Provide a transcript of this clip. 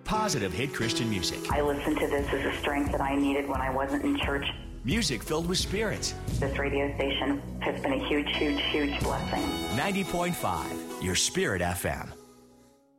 Positive hit Christian music. I listened to this as a strength that I needed when I wasn't in church. Music filled with spirit. This radio station has been a huge, huge, huge blessing. 90.5, your Spirit FM.